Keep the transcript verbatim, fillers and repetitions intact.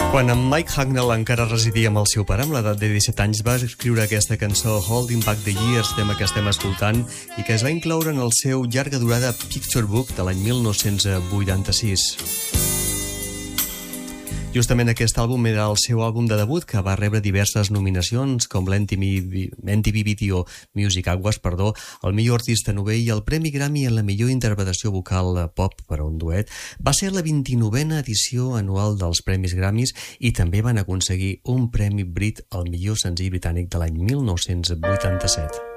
Quan en Mike Hucknall encara residia amb el seu pare, amb l'edat de disset anys, va escriure aquesta cançó Holding Back the Years, tema que estem escoltant, i que es va incloure en el seu llarga durada Picture Book de l'any mil nou-cents vuitanta-sis. Justament aquest àlbum era el seu àlbum de debut, que va rebre diverses nominacions, com l'M T V Video Music Awards, perdó, el millor artista novell i el Premi Grammy en la millor interpretació vocal pop per a un duet. Va ser la vint-i-novena edició anual dels Premis Grammys i també van aconseguir un Premi Brit al millor senzill britànic de l'any mil nou-cents vuitanta-set.